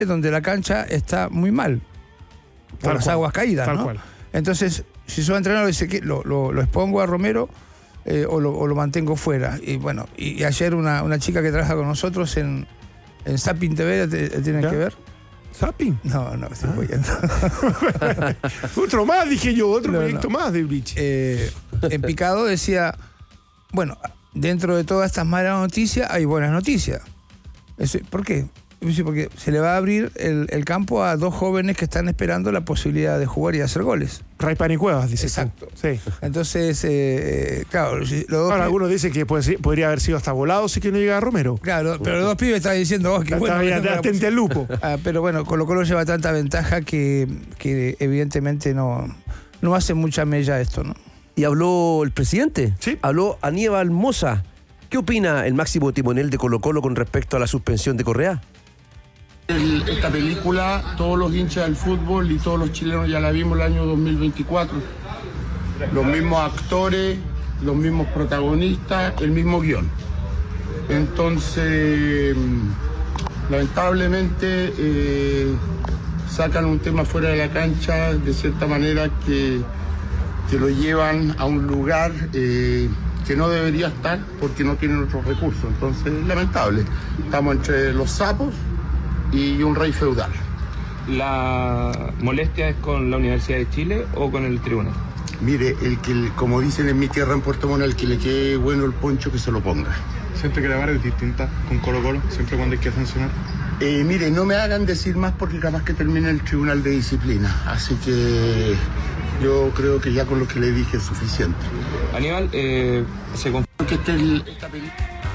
donde la cancha está muy mal por las aguas caídas, tal ¿no? cual. Entonces, si soy entrenador, dice que lo expongo a Romero o lo mantengo fuera. Y bueno, y ayer una chica que trabaja con nosotros en Zapping TV, ¿tiene que ver? ¿Zapping? No, estoy apoyando. Otro más, dije yo, otro proyecto más de Blich. En Picado decía, bueno, dentro de todas estas malas noticias hay buenas noticias. ¿Por qué? Porque se le va a abrir el campo a 2 jóvenes que están esperando la posibilidad de jugar y hacer goles. Raypan y Cuevas, dice. Exacto. Sí. Entonces, claro, los dos Ahora, algunos dicen que podría haber sido hasta volado si que no llega Romero. Claro, pero los 2 pibes estaban diciendo, que bueno. Atente al lupo. Pero bueno, Colo-Colo lleva tanta ventaja que evidentemente no hace mucha mella esto, ¿no? Y habló el presidente. Sí. Habló Aníbal Mosa. ¿Qué opina el máximo timonel de Colo-Colo con respecto a la suspensión de Correa? Esta película, todos los hinchas del fútbol y todos los chilenos ya la vimos el año 2024. Los mismos actores, los mismos protagonistas, el mismo guión. Entonces, lamentablemente, sacan un tema fuera de la cancha de cierta manera que lo llevan a un lugar que no debería estar porque no tienen otros recursos. Entonces, es lamentable. Estamos entre los sapos y un rey feudal. ¿La molestia es con la Universidad de Chile o con el tribunal? Mire, como dicen en mi tierra en Puerto Montt, el que le quede bueno el poncho que se lo ponga. ¿Siente que la vara es distinta con Colo-Colo siempre cuando hay que sancionar? Mire, no me hagan decir más porque capaz que termine el tribunal de disciplina. Así que yo creo que ya con lo que le dije es suficiente. Aníbal, se confirma que esta película...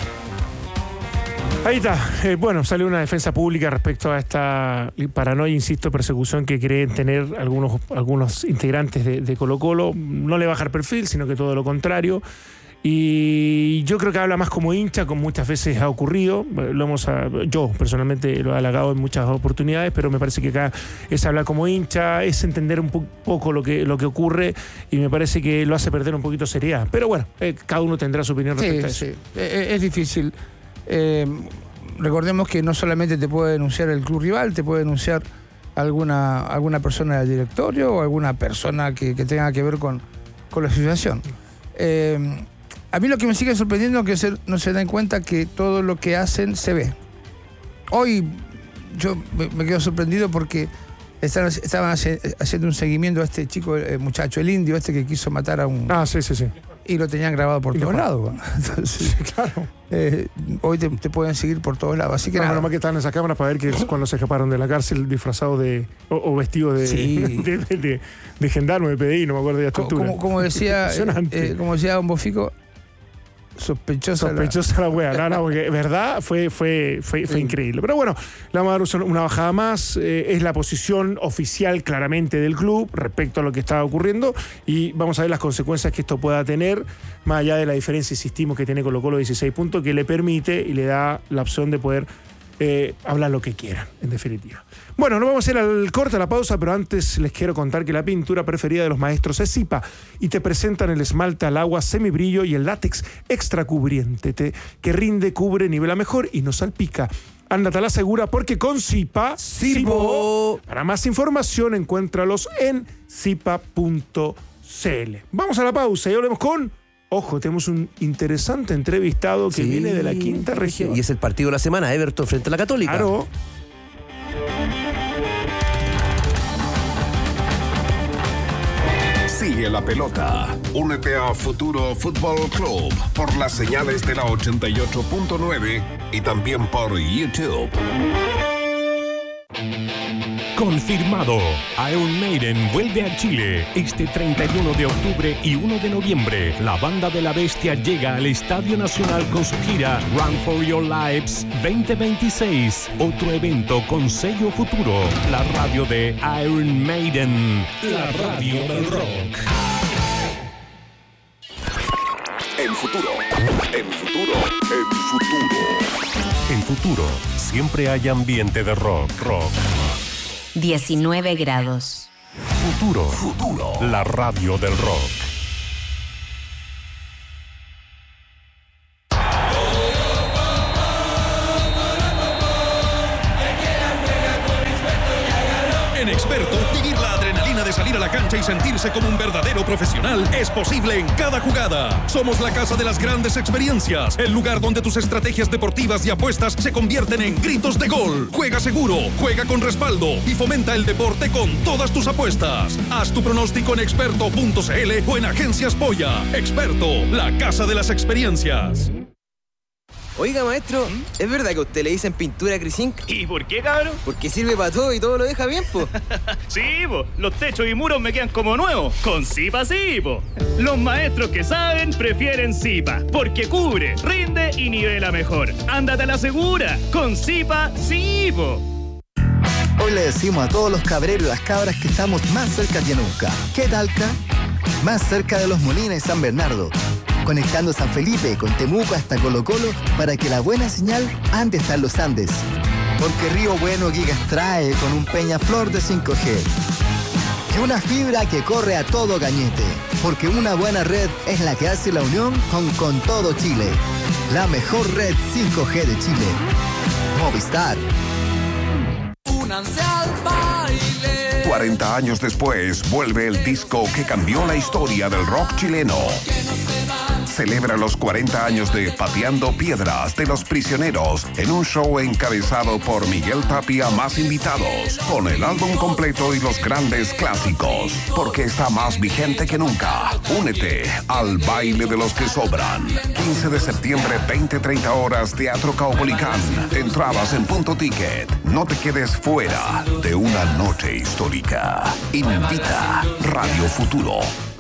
Ahí está. Bueno, salió una defensa pública respecto a esta paranoia, insisto, persecución que creen tener algunos integrantes de Colo-Colo. No le baja el perfil, sino que todo lo contrario. Y yo creo que habla más como hincha, como muchas veces ha ocurrido. Yo personalmente lo he halagado en muchas oportunidades, pero me parece que acá es hablar como hincha, es entender un poco lo que ocurre, y me parece que lo hace perder un poquito seriedad. Pero bueno, cada uno tendrá su opinión respecto a eso. Sí, es difícil. Recordemos que no solamente te puede denunciar el club rival, te puede denunciar alguna persona del directorio o alguna persona que tenga que ver con la asociación. A mí lo que me sigue sorprendiendo es que no se dan cuenta que todo lo que hacen se ve. Hoy yo me quedo sorprendido porque estaban haciendo un seguimiento a este chico, muchacho, el indio que quiso matar a un... Sí. Y lo tenían grabado por todos lados. Entonces, claro. Hoy te pueden seguir por todos lados. Así que nada. Más que estaban en esas cámaras para ver que cuando se escaparon de la cárcel disfrazados o vestidos de gendarme, de PDI, no me acuerdo de la estructura. Como decía Don Bofico, sospechosa la wea. No, porque verdad fue increíble. Pero bueno, le vamos a dar una bajada más. Es la posición oficial claramente del club respecto a lo que estaba ocurriendo, y vamos a ver las consecuencias que esto pueda tener, más allá de la diferencia, insistimos, que tiene Colo-Colo 16 puntos, que le permite y le da la opción de poder hablar lo que quieran, en definitiva. Bueno, nos vamos a ir al corte, a la pausa, pero antes les quiero contar que la pintura preferida de los maestros es Zipa, y te presentan el esmalte al agua semibrillo y el látex extra cubriente, que rinde, cubre, nivela mejor y no salpica. Ándate a la segura porque con Zipa... Para más información, encuéntralos en zipa.cl. Vamos a la pausa y hablemos con... Ojo, tenemos un interesante entrevistado que viene de la quinta región. Y es el partido de la semana, Everton frente a la Católica. Claro. Sigue la pelota. Únete a Futuro Fútbol Club por las señales de la 88.9 y también por YouTube. Confirmado. Iron Maiden vuelve a Chile este 31 de octubre y 1 de noviembre. La banda de la bestia llega al Estadio Nacional con su gira Run for Your Lives 2026. Otro evento con sello Futuro. La radio de Iron Maiden. La radio del rock. En Futuro. En Futuro siempre hay ambiente de rock. 19 grados. Futuro. La radio del rock. En Experto, vivir la adrenalina de salir a la cancha y sentirse como un verdadero profesional es posible en cada jugada. Somos la casa de las grandes experiencias, el lugar donde tus estrategias deportivas y apuestas se convierten en gritos de gol. Juega seguro, juega con respaldo y fomenta el deporte con todas tus apuestas. Haz tu pronóstico en experto.cl o en Agencias Polla. Experto, la casa de las experiencias. Oiga, maestro, ¿es verdad que a usted le dicen pintura Crisink? ¿Y por qué, cabrón? Porque sirve para todo y todo lo deja bien, po. Sí, po. Los techos y muros me quedan como nuevos. Con Zipa sí, po. Los maestros que saben prefieren Zipa, porque cubre, rinde y nivela mejor. Ándate a la segura. Con Zipa sí, po. Hoy le decimos a todos los cabreros y las cabras que estamos más cerca que nunca. ¿Qué talca? Más cerca de Los Molinos y San Bernardo. Conectando San Felipe con Temuco hasta Colo Colo para que la buena señal ande hasta en los Andes. Porque Río Bueno Gigas trae con un Peñaflor de 5G. Y una fibra que corre a todo cañete. Porque una buena red es la que hace la unión con todo Chile. La mejor red 5G de Chile. Movistar. Únanse al baile. 40 años después, vuelve el disco que cambió la historia del rock chileno. Celebra los 40 años de Pateando Piedras de Los Prisioneros en un show encabezado por Miguel Tapia más invitados, con el álbum completo y los grandes clásicos, porque está más vigente que nunca. Únete al baile de los que sobran. 15 de septiembre, 20-30 horas, Teatro Caupolicán. Entradas en Punto Ticket. No te quedes fuera de una noche histórica. Invita Radio Futuro.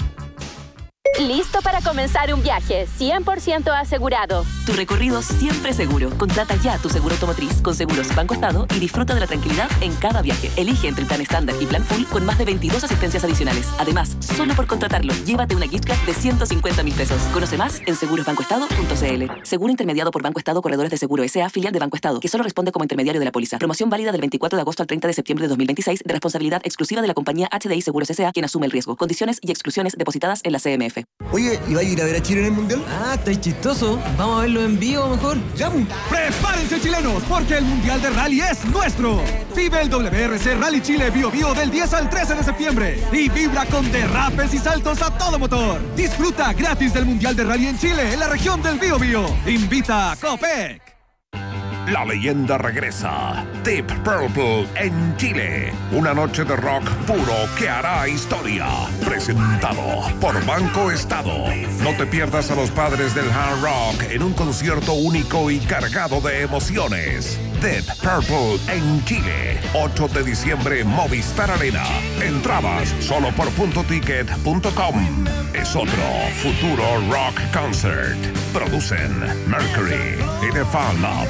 ¿Listo para comenzar un viaje 100% asegurado? Tu recorrido siempre seguro. Contrata ya tu seguro automotriz con Seguros Banco Estado y disfruta de la tranquilidad en cada viaje. Elige entre el plan estándar y plan full con más de 22 asistencias adicionales. Además, solo por contratarlo, llévate una gift card de 150.000 pesos. Conoce más en segurosbancoestado.cl. Seguro intermediado por Banco Estado Corredores de Seguro S.A., filial de Banco Estado, que solo responde como intermediario de la póliza. Promoción válida del 24 de agosto al 30 de septiembre de 2026, de responsabilidad exclusiva de la compañía HDI Seguros S.A., quien asume el riesgo. Condiciones y exclusiones depositadas en la CMF. Oye, ¿y va a ir a ver a Chile en el Mundial? Ah, estáis chistoso. Vamos a verlo en vivo mejor. ¡Ya! ¡Prepárense, chilenos! Porque el Mundial de Rally es nuestro. Vive el WRC Rally Chile Bio Bio del 10 al 13 de septiembre. Y vibra con derrapes y saltos a todo motor. Disfruta gratis del Mundial de Rally en Chile, en la región del Bio Bio. Invita a Copec. La leyenda regresa. Deep Purple en Chile. Una noche de rock puro que hará historia. Presentado por Banco Estado. No te pierdas a los padres del hard rock en un concierto único y cargado de emociones. Deep Purple en Chile. 8 de diciembre, Movistar Arena. Entradas solo por puntoticket.com. Es otro futuro rock concert. Producen Mercury y The Fan Up.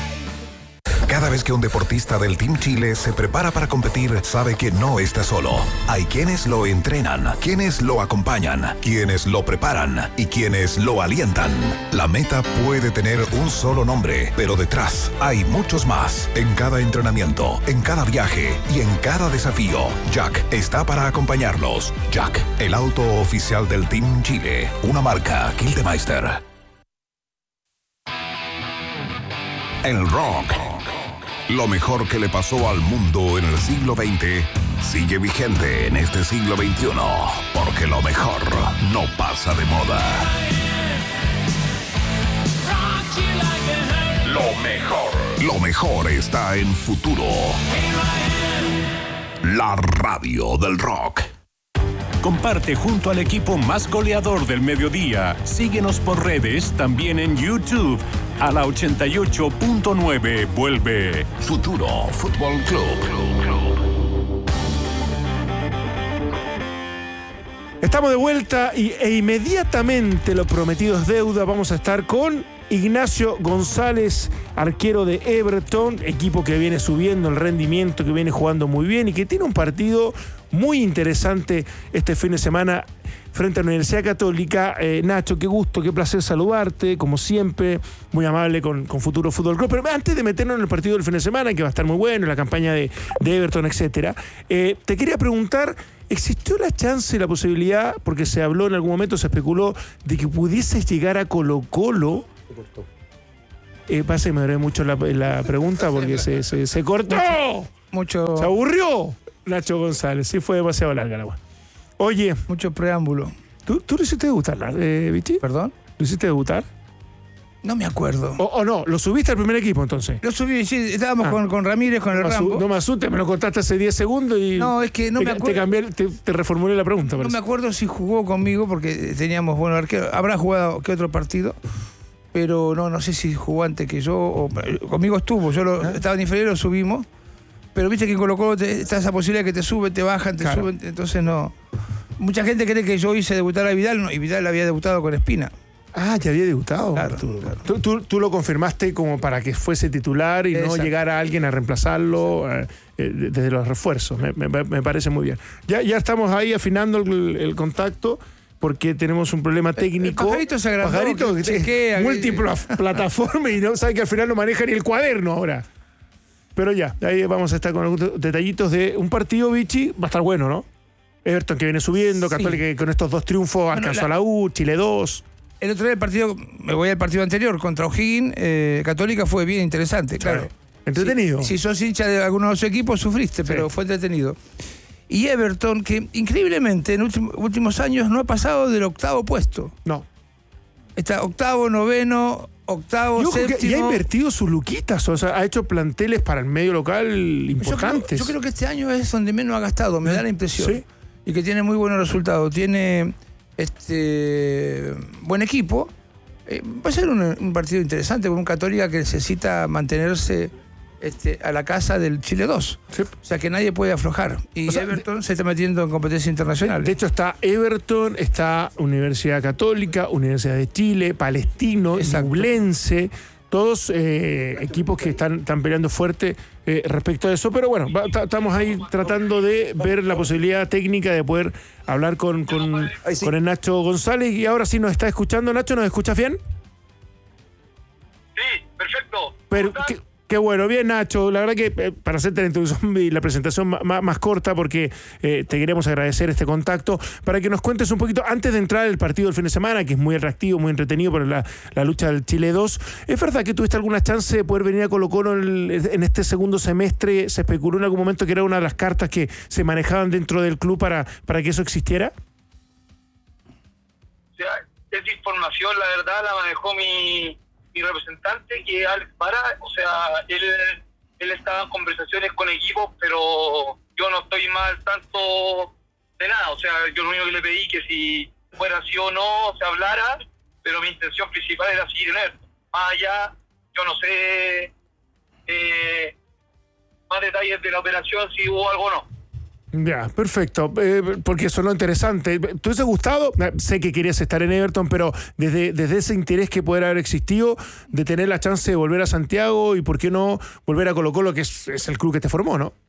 Cada vez que un deportista del Team Chile se prepara para competir, sabe que no está solo. Hay quienes lo entrenan, quienes lo acompañan, quienes lo preparan y quienes lo alientan. La meta puede tener un solo nombre, pero detrás hay muchos más. En cada entrenamiento, en cada viaje y en cada desafío, Jack está para acompañarlos. Jack, el auto oficial del Team Chile, una marca Kildemeister. El rock. Lo mejor que le pasó al mundo en el siglo XX sigue vigente en este siglo XXI, porque lo mejor no pasa de moda. Lo mejor está en Futuro. La radio del rock. Comparte junto al equipo más goleador del mediodía. Síguenos por redes, también en YouTube. A la 88.9 vuelve Futuro Fútbol Club. Estamos de vuelta e inmediatamente lo prometido es deuda. Vamos a estar con Ignacio González, arquero de Everton, equipo que viene subiendo el rendimiento, que viene jugando muy bien y que tiene un partido muy interesante este fin de semana frente a la Universidad Católica. Nacho, qué gusto, qué placer saludarte, como siempre, muy amable con Futuro Fútbol Club. Pero antes de meternos en el partido del fin de semana, que va a estar muy bueno, la campaña de Everton, etcétera, te quería preguntar, ¿existió la chance, la posibilidad, porque se habló en algún momento, se especuló, de que pudieses llegar a Colo-Colo? Pasa que me duré mucho la pregunta porque se cortó. Mucho. Se aburrió. Nacho González, sí fue demasiado larga la agua. Oye. Mucho preámbulo. ¿Tú lo hiciste debutar, Vichy? ¿Perdón? ¿Lo hiciste debutar? No me acuerdo. ¿O no? ¿Lo subiste al primer equipo entonces? Lo subí, sí. Estábamos con Ramírez, con el Rambo. No me asustes, me lo contaste hace 10 segundos y... No, es que no me acuerdo. Te reformulé la pregunta. No me acuerdo si jugó conmigo porque teníamos buenos arqueros. Habrá jugado que otro partido, pero no sé si jugó antes que yo o conmigo estuvo. Estaba en inferior, lo subimos. Pero viste que en Colo-Colo está esa posibilidad que te suben, te bajan, te suben. Entonces no... Mucha gente cree que yo hice debutar a Vidal, y Vidal había debutado con Espina. Ah, ya había debutado. Claro. Tú lo confirmaste como para que fuese titular y no llegara alguien a reemplazarlo desde los refuerzos. Me parece muy bien. Ya estamos ahí afinando el contacto porque tenemos un problema técnico. El pajarito se agrandó. Pajarito que chequea, múltiples plataformas y no sabe que al final no maneja ni el cuaderno ahora. Pero ya, ahí vamos a estar con algunos detallitos de un partido, Vichy. Va a estar bueno, ¿no? Everton que viene subiendo, Católica que con estos 2 triunfos alcanzó a la U, Chile 2. El otro día me voy al partido anterior contra O'Higgins, Católica fue bien interesante, claro. Entretenido. Si sos hincha de alguno de los equipos, sufriste, pero fue entretenido. Y Everton, que increíblemente en últimos años no ha pasado del 8º puesto. No. Está 8º, 9º, 8º, 7º. Y ha invertido sus luquitas, o sea, ha hecho planteles para el medio local importantes. Yo creo que este año es donde menos ha gastado, me da la impresión. Sí. Y que tiene muy buenos resultados. Tiene buen equipo. Va a ser un partido interesante con un Católica que necesita mantenerse a la casa del Chile 2. Sí. O sea que nadie puede aflojar. Y Everton se está metiendo en competencia internacional. De hecho está Everton, está Universidad Católica, Universidad de Chile, Palestino, Ñublense. Todos equipos que están peleando fuerte respecto a eso, pero bueno, estamos ahí tratando de ver la posibilidad técnica de poder hablar con el Nacho González. Y ahora sí nos está escuchando. Nacho, ¿nos escuchas bien? Sí, perfecto. Pero qué bueno, bien Nacho, la verdad que para hacerte la introducción y la presentación más corta, porque te queremos agradecer este contacto, para que nos cuentes un poquito, antes de entrar al partido del fin de semana, que es muy atractivo, muy entretenido por la lucha del Chile 2, ¿es verdad que tuviste alguna chance de poder venir a Colo-Colo en este segundo semestre? ¿Se especuló en algún momento que era una de las cartas que se manejaban dentro del club para que eso existiera? O sea, esa información, la verdad, la manejó mi representante, que es Alex Vara. O sea, él estaba en conversaciones con equipos, pero yo no estoy más al tanto de nada. O sea, yo lo único que le pedí que si fuera sí o no se hablara, pero mi intención principal era seguir en él. Más allá, yo no sé más detalles de la operación, si hubo algo o no. Ya, perfecto, porque sonó interesante. ¿Te hubiese gustado? Sé que querías estar en Everton, pero desde ese interés que puede haber existido de tener la chance de volver a Santiago y por qué no volver a Colo-Colo, que es el club que te formó, ¿no?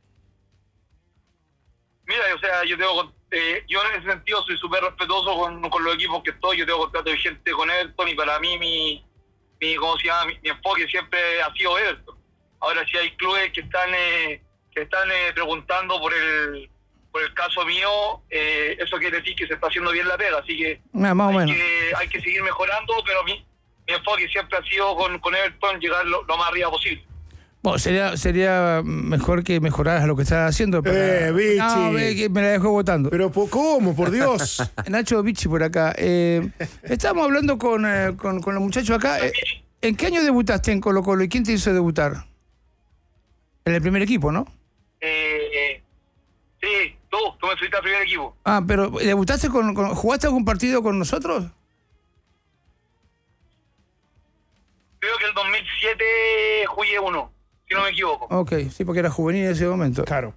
Mira, o sea, yo en ese sentido soy súper respetuoso con los equipos que estoy. Yo tengo contrato vigente con Everton y para mí mi enfoque siempre ha sido Everton. Ahora sí hay clubes que están preguntando por el caso mío, eso quiere decir que se está haciendo bien la pega, así que hay que seguir mejorando, pero mi enfoque siempre ha sido con Everton llegar lo más arriba posible. Bueno, sería mejor que mejoraras lo que estás haciendo. Vichy. No, que me la dejó votando. Pero ¿cómo? Por Dios. Nacho Vichy por acá. Estábamos hablando con los muchachos acá. ¿En qué año debutaste en Colo-Colo y quién te hizo debutar? En el primer equipo, ¿no? Sí, tú me subiste al primer equipo. Ah, pero ¿debutaste jugaste algún partido con nosotros? Creo que el 2007 jugué uno, si no me equivoco. Ok, sí, porque era juvenil en ese momento. Claro.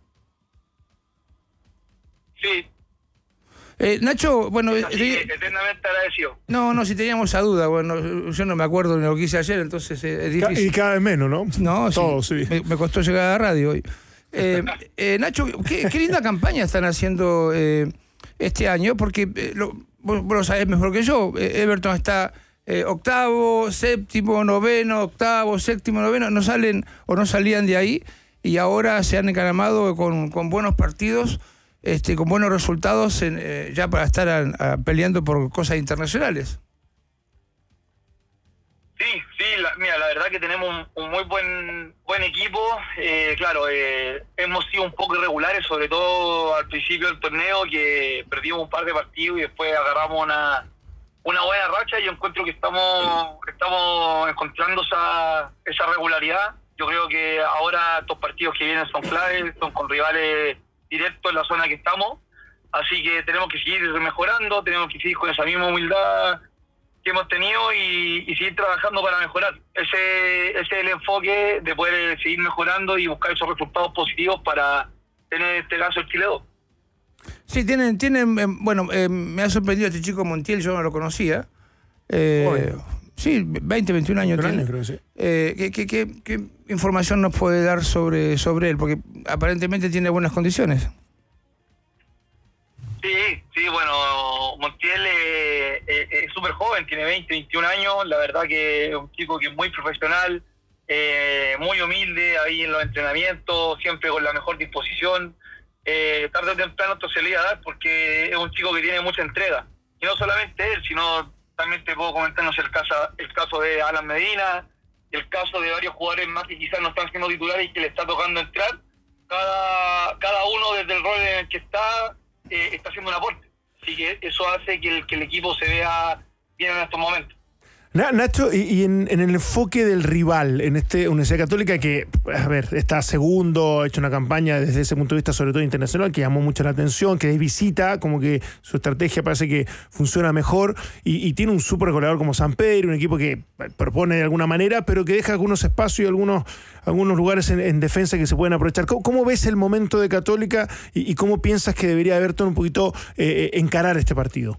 Sí. Nacho, bueno... eternamente agradecido. No, si teníamos esa duda, bueno, yo no me acuerdo ni lo que hice ayer, entonces es difícil. Y cada vez menos, ¿no? No, todo, sí. Me costó llegar a la radio hoy. Nacho, qué linda campaña están haciendo este año, porque vos lo sabés mejor que yo. Everton está 8º, 7º, 9º, 8º, 7º, 9º, no salen o no salían de ahí y ahora se han encaramado con buenos partidos, con buenos resultados ya para estar peleando por cosas internacionales. Mira, la verdad que tenemos un muy buen equipo. Claro, hemos sido un poco irregulares, sobre todo al principio del torneo, que perdimos un par de partidos y después agarramos una buena racha. Yo encuentro que estamos encontrando esa regularidad. Yo creo que ahora estos partidos que vienen son claves, son con rivales directos en la zona que estamos. Así que tenemos que seguir mejorando, tenemos que seguir con esa misma humildad que hemos tenido y seguir trabajando para mejorar. Ese es el enfoque de poder seguir mejorando y buscar esos resultados positivos para tener, en este caso, el Chile 2. Sí, me ha sorprendido este chico Montiel, yo no lo conocía. Sí, 20, 21 años tiene. Creo que sí. ¿Qué información nos puede dar sobre él? Porque aparentemente tiene buenas condiciones. Sí, bueno, Montiel es súper joven, tiene 20, 21 años, la verdad que es un chico que es muy profesional, muy humilde ahí en los entrenamientos, siempre con la mejor disposición. Tarde o temprano esto se le iba a dar porque es un chico que tiene mucha entrega. Y no solamente él, sino también te puedo comentarnos el caso de Alan Medina, el caso de varios jugadores más que quizás no están siendo titulares y que le está tocando entrar. Cada uno desde el rol en el que está haciendo un aporte. Así que eso hace que el equipo se vea bien en estos momentos. Nacho, y en el enfoque del rival, en Universidad Católica, que, a ver, está segundo, ha hecho una campaña desde ese punto de vista, sobre todo internacional, que llamó mucho la atención, que es visita, como que su estrategia parece que funciona mejor, y tiene un súper goleador como Samper, un equipo que propone de alguna manera, pero que deja algunos espacios y algunos lugares en defensa que se pueden aprovechar. ¿Cómo ves el momento de Católica y cómo piensas que debería Everton un poquito encarar este partido?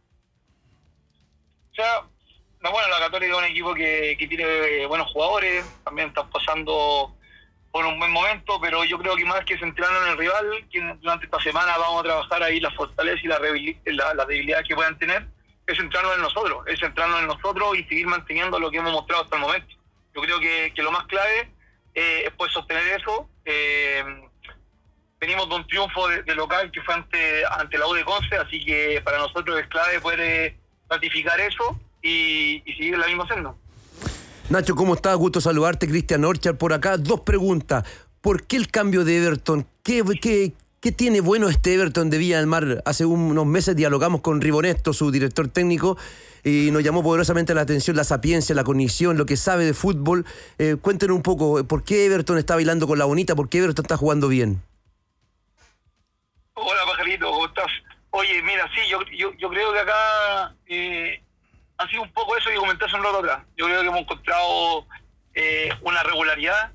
Bueno, la Católica es un equipo que tiene buenos jugadores, también están pasando por un buen momento, pero yo creo que más que centrarnos en el rival, que durante esta semana vamos a trabajar ahí las fortalezas y las debilidades que puedan tener, es centrarnos en nosotros y seguir manteniendo lo que hemos mostrado hasta el momento. Yo creo que lo más clave es poder sostener eso. Venimos de un triunfo de local que fue ante la U de Conce, así que para nosotros es clave poder ratificar eso y seguir la misma senda. Nacho, ¿cómo estás? Gusto saludarte. Cristian Orchard por acá. 2 preguntas. ¿Por qué el cambio de Everton? ¿Qué tiene bueno este Everton de Viña del Mar? Hace unos meses dialogamos con Ribonesto, su director técnico, y nos llamó poderosamente la atención la sapiencia, la cognición, lo que sabe de fútbol. Cuéntenos un poco, ¿por qué Everton está bailando con la bonita? ¿Por qué Everton está jugando bien? Hola, pajarito, ¿cómo estás? Oye, mira, sí, yo creo que acá ha sido un poco eso que comentaste un rato atrás. Yo creo que hemos encontrado una regularidad.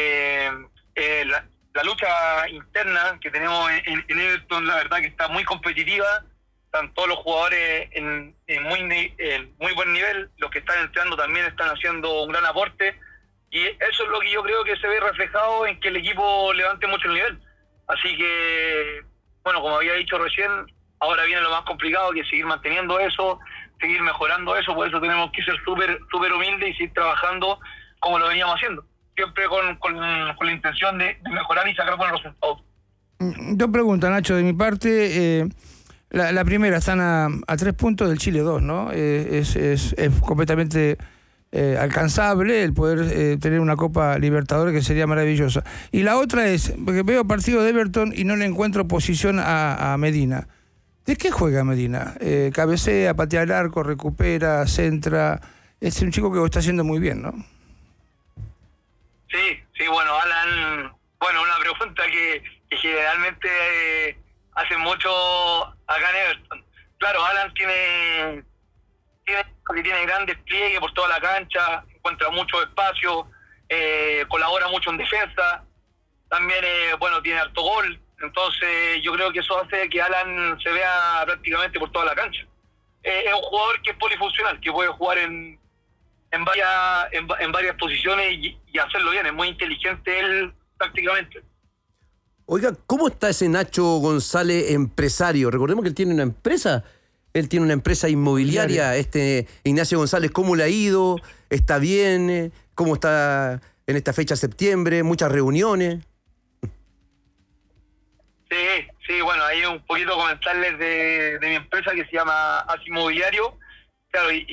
La lucha interna que tenemos en Everton, la verdad que está muy competitiva. Están todos los jugadores en muy buen nivel. Los que están entrando también están haciendo un gran aporte. Y eso es lo que yo creo que se ve reflejado en que el equipo levante mucho el nivel. Así que, bueno, como había dicho recién, ahora viene lo más complicado, que es seguir manteniendo eso, seguir mejorando eso. Por eso tenemos que ser súper humildes y seguir trabajando como lo veníamos haciendo. Siempre con la intención de mejorar y sacar buenos resultados. 2 preguntas, Nacho, de mi parte. La primera, están a 3 puntos del Chile 2, ¿no? Es completamente alcanzable el poder tener una Copa Libertadores, que sería maravillosa. Y la otra es, porque veo partido de Everton y no le encuentro posición a Medina. ¿De qué juega Medina? Cabecea, patea el arco, recupera, centra. Es un chico que lo está haciendo muy bien, ¿no? Sí, bueno, Alan, una pregunta que generalmente hacen mucho acá en Everton. Claro, Alan tiene gran despliegue por toda la cancha, encuentra mucho espacio, colabora mucho en defensa, también tiene harto gol. Entonces yo creo que eso hace que Alan se vea prácticamente por toda la cancha. Es un jugador que es polifuncional, que puede jugar en varias posiciones y hacerlo bien. Es muy inteligente él prácticamente. Oiga, ¿cómo está ese Nacho González empresario? Recordemos que él tiene una empresa. Él tiene una empresa inmobiliaria. Ignacio González, ¿cómo le ha ido? ¿Está bien? ¿Cómo está en esta fecha de septiembre? ¿Muchas reuniones? Sí, bueno, ahí un poquito comentarles de mi empresa que se llama As Inmobiliario. Claro, y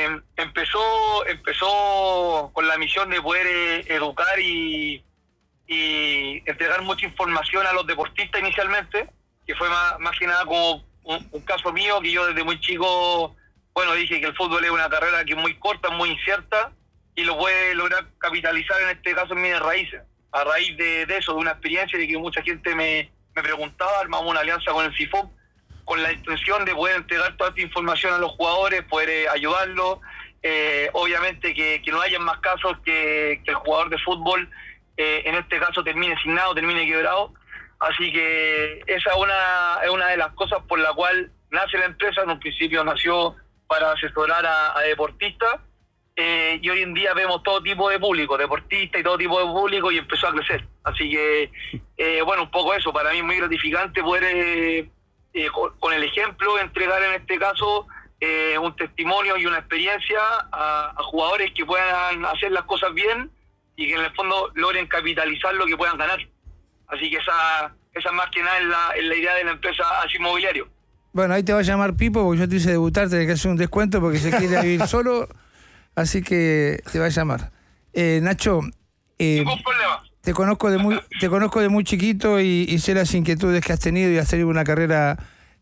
empezó con la misión de poder educar y entregar mucha información a los deportistas inicialmente, que fue más que nada como un caso mío, que yo desde muy chico, dije que el fútbol es una carrera que es muy corta, muy incierta, y lo puede lograr capitalizar en este caso en mis raíces. A raíz de eso, de una experiencia de que mucha gente me preguntaba, armamos una alianza con el CIFOP, con la intención de poder entregar toda esta información a los jugadores, poder ayudarlos, obviamente que no haya más casos que el jugador de fútbol, en este caso, termine asignado, termine quebrado. Así que esa es una de las cosas por la cual nace la empresa. En un principio nació para asesorar a deportistas, y hoy en día vemos todo tipo de público, deportistas y todo tipo de público, y empezó a crecer. Así que, un poco eso, para mí es muy gratificante poder, con el ejemplo, entregar en este caso un testimonio y una experiencia a jugadores que puedan hacer las cosas bien y que en el fondo logren capitalizar lo que puedan ganar. Así que esa más que nada es la idea de la empresa Así Inmobiliario. Bueno, ahí te va a llamar Pipo, porque yo te hice debutar, tenés que hacer un descuento porque se quiere vivir solo, así que te va a llamar. Nacho, ningún problema. Te conozco de muy chiquito y sé las inquietudes que has tenido, y has tenido una carrera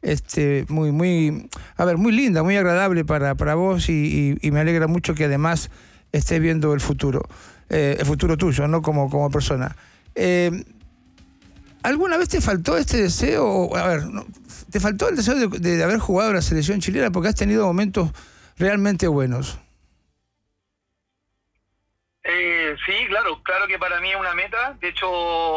muy linda, muy agradable para vos, y me alegra mucho que además estés viendo el futuro tuyo, ¿no? Como persona. ¿Alguna vez te faltó este deseo? ¿Te faltó el deseo de haber jugado en la selección chilena? Porque has tenido momentos realmente buenos. Sí, claro que para mí es una meta. De hecho,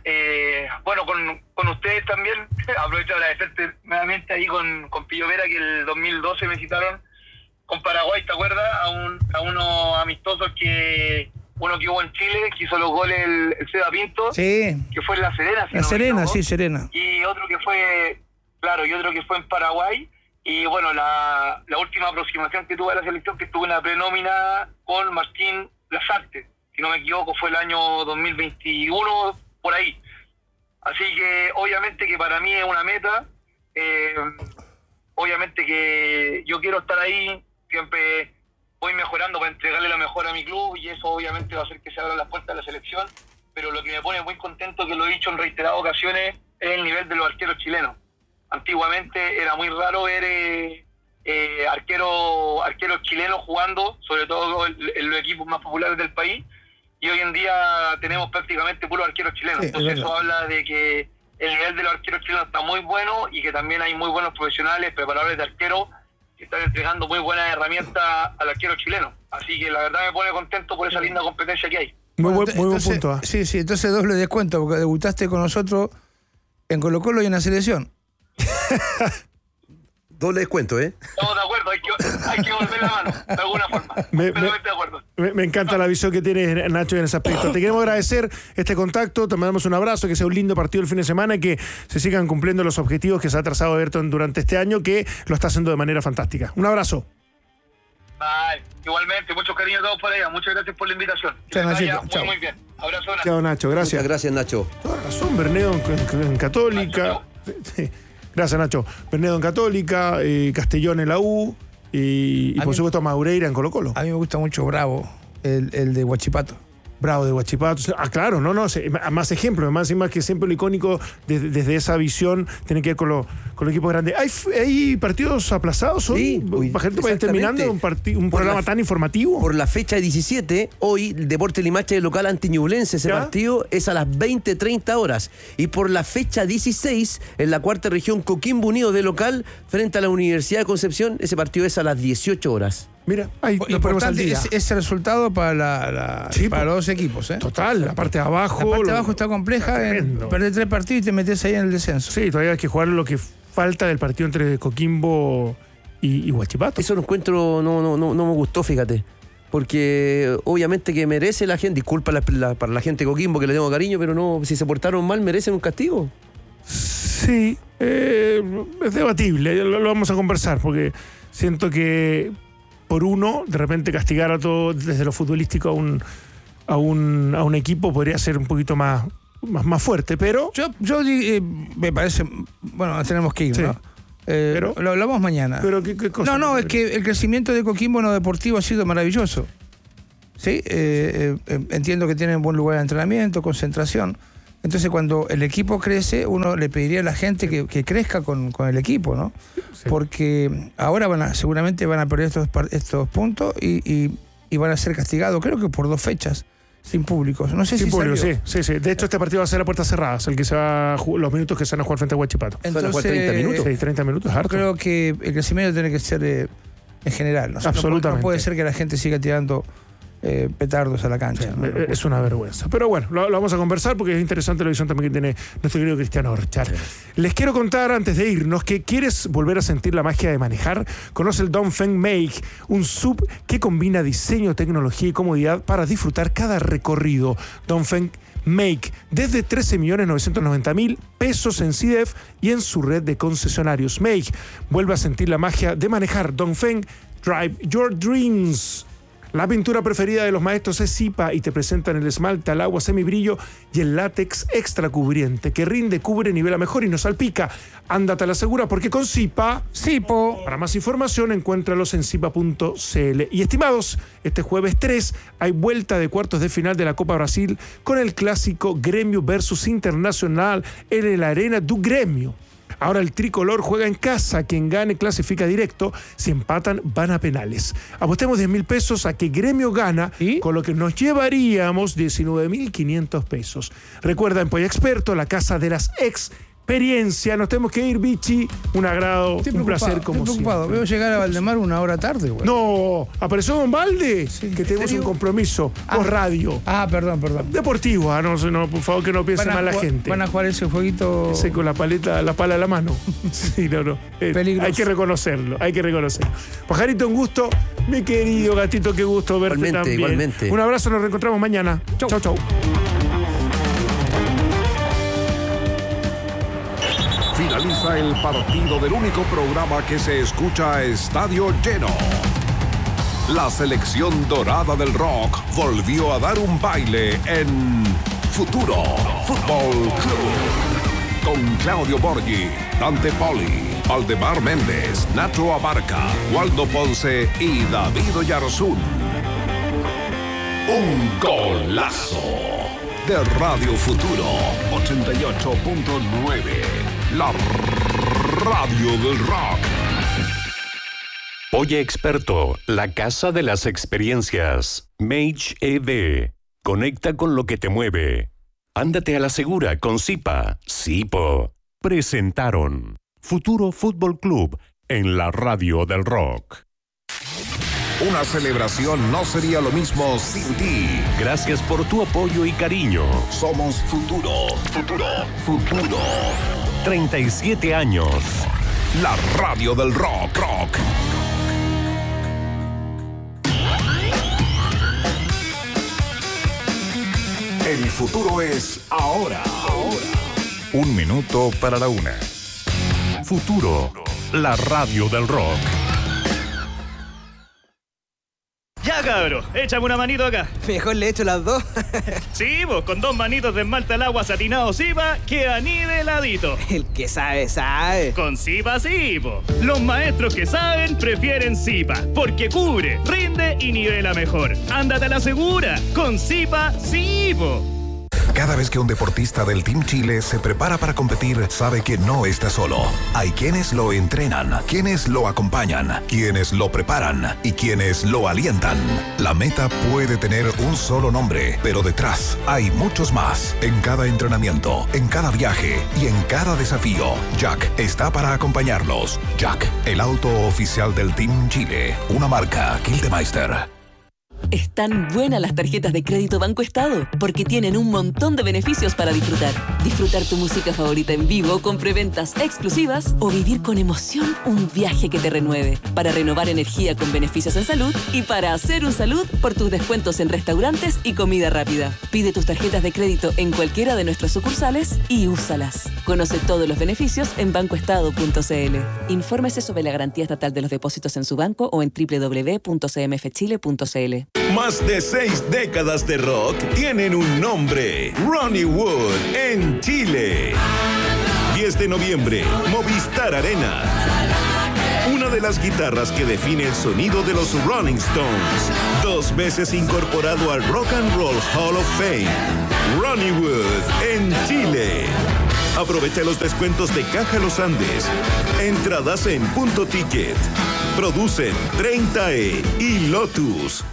con ustedes también, aprovecho de agradecerte nuevamente ahí con Pillo Vera, que el 2012 me citaron con Paraguay, ¿te acuerdas? A unos amistosos que hubo en Chile, que hizo los goles el Seba Pinto, sí, que fue en La Serena. Serena. Y otro que fue en Paraguay. Y la última aproximación que tuve a la selección, que estuve en la prenómina con Martín Lazarte, si no me equivoco, fue el año 2021, por ahí. Así que obviamente que para mí es una meta, obviamente que yo quiero estar ahí, siempre voy mejorando para entregarle lo mejor a mi club, y eso obviamente va a hacer que se abran las puertas de la selección. Pero lo que me pone muy contento, que lo he dicho en reiteradas ocasiones, es el nivel de los arqueros chilenos. Antiguamente era muy raro ver arqueros chilenos jugando, sobre todo en los equipos más populares del país, y hoy en día tenemos prácticamente puros arqueros chilenos. Sí, entonces eso habla de que el nivel de los arqueros chilenos está muy bueno, y que también hay muy buenos profesionales, preparadores de arqueros, que están entregando muy buenas herramientas al arquero chileno. Así que la verdad me pone contento por esa linda competencia que hay. Muy buen punto. Sí, entonces doble descuento, porque debutaste con nosotros en Colo-Colo y en la selección. Doble descuento, Estamos de acuerdo, hay que volver la mano, de alguna forma. Completamente de acuerdo. Me encanta la visión que tienes, Nacho, en ese aspecto. Te queremos agradecer este contacto, te mandamos un abrazo, que sea un lindo partido el fin de semana y que se sigan cumpliendo los objetivos que se ha trazado Everton durante este año, que lo está haciendo de manera fantástica. Un abrazo. Bye. Igualmente, mucho cariño a todos por allá. Muchas gracias por la invitación. Chao, Nachito. Muy bien. Abrazo, Nacho. Chao, Nacho. Gracias. Muchas gracias, Nacho. Toda razón, Bernedo en Católica. Sí. Gracias, Nacho. Bernedo en Católica, Castellón en la U y por supuesto Maureira en Colo-Colo. A mí me gusta mucho Bravo, el de Huachipato. Bravo de Huachipato. Claro, más ejemplos, más que siempre lo icónico desde esa visión tiene que ver con los equipos grandes. ¿Hay partidos aplazados hoy? Sí, para ir terminando un programa tan informativo. Por la fecha 17, hoy el Deportes Limache local ante Ñublense, ese partido es a las 20:30 horas. Y por la fecha 16, en la cuarta región, Coquimbo Unido de local frente a la Universidad de Concepción, ese partido es a las 18 horas. Mira, ahí lo importante es ese resultado para para los dos equipos. Total, la parte de abajo. La parte de abajo está compleja. Perdés 3 partidos y te metes ahí en el descenso. Sí, todavía hay que jugar lo que falta del partido entre Coquimbo y Huachipato. Eso lo encuentro, no me gustó, fíjate. Porque obviamente que merece la gente, disculpa para la gente de Coquimbo, que le tengo cariño, pero no, si se portaron mal, merecen un castigo. Sí, es debatible, lo vamos a conversar, porque siento que por uno, de repente castigar a todo desde lo futbolístico a un equipo podría ser un poquito más fuerte, pero... Yo me parece... Bueno, tenemos que ir, sí, ¿no? Lo hablamos mañana. ¿Pero qué cosa? No, es que el crecimiento de Coquimbo en lo deportivo ha sido maravilloso. ¿Sí? Entiendo que tienen buen lugar de entrenamiento, concentración. Entonces, cuando el equipo crece, uno le pediría a la gente que crezca con el equipo, ¿no? Sí. Porque ahora seguramente van a perder estos puntos y van a ser castigados, creo que por 2 fechas. Sin públicos. No sé sin si público, salió. sí. De hecho, este partido va a ser a puertas cerradas, el que se va los minutos que se van a jugar frente a Huachipato. Entonces, ¿van a jugar 30 minutos? Sí, 30 minutos. Yo creo que el crecimiento tiene que ser en general. ¿No? Absolutamente. No puede ser que la gente siga tirando petardos a la cancha. Sí, ¿no? Es una vergüenza. Pero bueno, lo vamos a conversar porque es interesante la visión también que tiene nuestro querido Cristian Orchard. Sí. Les quiero contar antes de irnos que ¿quieres volver a sentir la magia de manejar? Conoce el Dongfeng Make, un sub que combina diseño, tecnología y comodidad para disfrutar cada recorrido. Dongfeng Make, desde 13.990.000 pesos en CIDEF y en su red de concesionarios. Make, vuelve a sentir la magia de manejar. Dongfeng, Drive Your Dreams. La pintura preferida de los maestros es Zipa y te presentan el esmalte al agua semibrillo y el látex extra cubriente que rinde, cubre, nivela mejor y no salpica. Ándate a la segura porque con Zipa, para más información encuéntralos en zipa.cl. Y estimados, este jueves 3 hay vuelta de cuartos de final de la Copa Brasil con el clásico Grêmio versus Internacional en la Arena do Grêmio. Ahora el tricolor juega en casa. Quien gane clasifica directo. Si empatan, van a penales. Apostemos 10.000 pesos a que Gremio gana, con lo que nos llevaríamos 19.500 pesos. Recuerda, en Polla Experto, la casa de las experiencias. Nos tenemos que ir, Vichy. Un agrado, un placer como siempre. Veo llegar a Valdemar 1 hora tarde, güey. No, apareció Don Valde, sí, que tenemos un compromiso por radio. Perdón. Deportivo, no, por favor, que no piense mal la gente. ¿Van a jugar ese jueguito? Ese con la pala a la mano. Sí, no. Hay que reconocerlo. Pajarito, un gusto. Mi querido gatito, qué gusto verte también. Igualmente. Un abrazo, nos reencontramos mañana. Chau. Finaliza el partido del único programa que se escucha a estadio lleno. La selección dorada del rock volvió a dar un baile en Futuro Fútbol Club. Con Claudio Borghi, Dante Poli, Valdemar Méndez, Nacho Abarca, Waldo Ponce y David Oyarzún. Un golazo de Radio Futuro 88.9. La radio del rock. Polla Experto, la casa de las experiencias. Mage EV. Conecta con lo que te mueve. Ándate a la segura con Zipa. Zipo. Presentaron Futuro Fútbol Club en la radio del rock. Una celebración no sería lo mismo sin ti. Gracias por tu apoyo y cariño. Somos Futuro. 37 años. La radio del rock. El futuro es ahora. 1 minuto para la 1. Futuro, la radio del rock. Ya, cabro, échame una manito acá. Mejor le echo las 2. Sí, pues con 2 manitos de esmalte al agua satinado Zipa, queda niveladito. El que sabe, sabe. Con Zipa sí, po. Los maestros que saben prefieren Zipa, porque cubre, rinde y nivela mejor. Ándate a la segura. Con Zipa sí, po. Cada vez que un deportista del Team Chile se prepara para competir, sabe que no está solo. Hay quienes lo entrenan, quienes lo acompañan, quienes lo preparan y quienes lo alientan. La meta puede tener un solo nombre, pero detrás hay muchos más. En cada entrenamiento, en cada viaje y en cada desafío, Jack está para acompañarlos. Jack, el auto oficial del Team Chile, una marca Kildemeister. Están buenas las tarjetas de crédito Banco Estado porque tienen un montón de beneficios para disfrutar. Disfrutar tu música favorita en vivo con preventas exclusivas o vivir con emoción un viaje que te renueve. Para renovar energía con beneficios en salud y para hacer un salud por tus descuentos en restaurantes y comida rápida. Pide tus tarjetas de crédito en cualquiera de nuestras sucursales y úsalas. Conoce todos los beneficios en bancoestado.cl. Infórmese sobre la garantía estatal de los depósitos en su banco o en www.cmfchile.cl. Más de 6 décadas de rock tienen un nombre: Ronnie Wood en Chile. 10 de noviembre, Movistar Arena. Una de las guitarras que define el sonido de los Rolling Stones. 2 veces incorporado al Rock and Roll Hall of Fame. Ronnie Wood en Chile. Aprovecha los descuentos de Caja Los Andes. Entradas en Punto Ticket. Producen 30E y Lotus.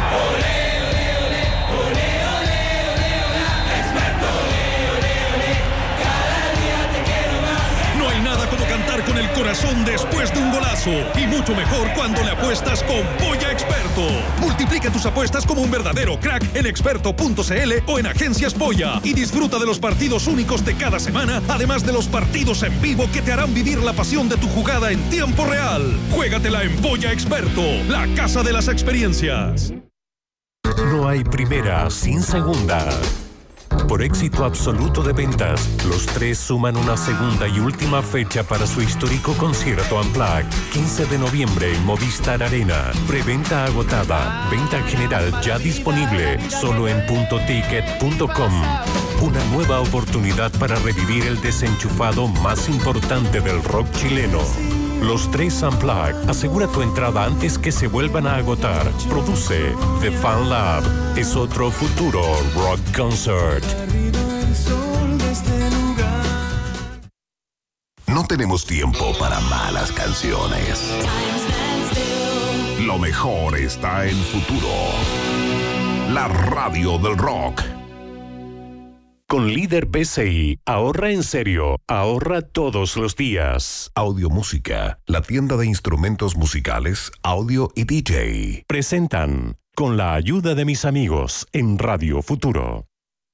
No hay nada como cantar con el corazón después de un golazo. Y mucho mejor cuando le apuestas con Polla Experto. Multiplica tus apuestas como un verdadero crack en experto.cl o en Agencias Polla. Y disfruta de los partidos únicos de cada semana, además de los partidos en vivo que te harán vivir la pasión de tu jugada en tiempo real. Juégatela en Polla Experto, la casa de las experiencias. No hay primera sin segunda. Por éxito absoluto de ventas, los tres suman una segunda y última fecha para su histórico concierto Unplugged. 15 de noviembre en Movistar Arena. Preventa agotada. Venta general ya disponible. Solo en puntoticket.com. Una nueva oportunidad para revivir el desenchufado más importante del rock chileno. Los tres Unplugged. Asegura tu entrada antes que se vuelvan a agotar. Produce The Fan Lab. Es otro futuro rock concert. No tenemos tiempo para malas canciones. Lo mejor está en Futuro. La radio del rock. Con Líder PCI, ahorra en serio, ahorra todos los días. Audio Música, la tienda de instrumentos musicales, audio y DJ. Presentan Con la ayuda de mis amigos en Radio Futuro.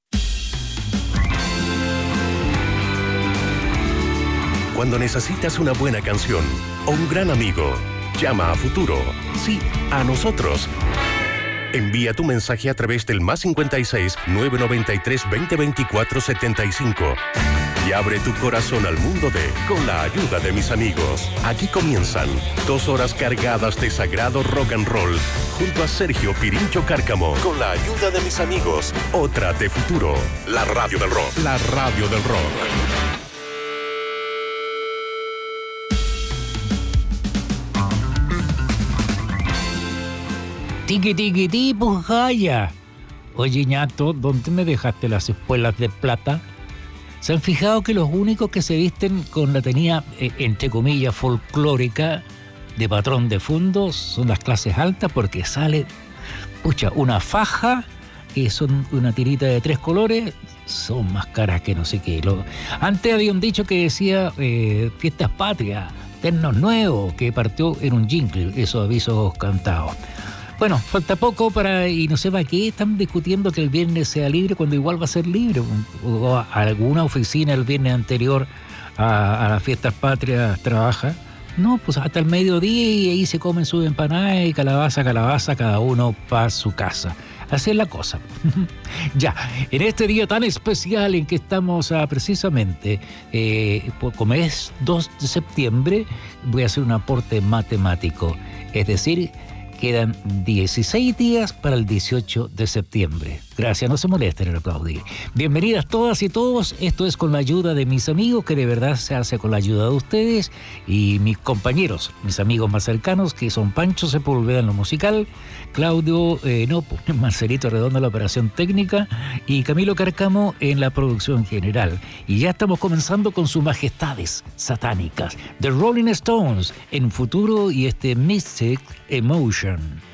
Cuando necesitas una buena canción o un gran amigo, llama a Futuro. Sí, a nosotros. Envía tu mensaje a través del +56 993 2024 75 y abre tu corazón al mundo de Con la ayuda de mis amigos. Aquí comienzan 2 horas cargadas de sagrado rock and roll junto a Sergio Pirincho Cárcamo. Con la ayuda de mis amigos, otra de Futuro, la radio del rock. La radio del rock. Tiqui, pues Jaya. Oye, ñato, ¿dónde me dejaste las espuelas de plata? ¿Se han fijado que los únicos que se visten con la tenía, entre comillas, folclórica de patrón de fondo son las clases altas? Porque sale, una faja, que son una tirita de 3 colores, son más caras que no sé qué. Antes había un dicho que decía Fiestas Patrias, ternos nuevos, que partió en un jingle, esos avisos cantados. Bueno, falta poco y no sé para qué están discutiendo que el viernes sea libre cuando igual va a ser libre. O alguna oficina el viernes anterior a las Fiestas Patrias trabaja. No, pues hasta el mediodía y ahí se comen sus empanadas y calabaza, cada uno para su casa. Así es la cosa. Ya, en este día tan especial en que estamos precisamente, como es 2 de septiembre, voy a hacer un aporte matemático. Es decir, quedan 16 días para el 18 de septiembre. Gracias, no se molesten en aplaudir. Bienvenidas todas y todos. Esto es Con la ayuda de mis amigos, que de verdad se hace con la ayuda de ustedes y mis compañeros, mis amigos más cercanos, que son Pancho Sepúlveda en lo musical, Claudio Marcelito Redondo en la operación técnica y Camilo Cárcamo en la producción general. Y ya estamos comenzando con sus majestades satánicas, The Rolling Stones en Futuro y este Mystic Emotion.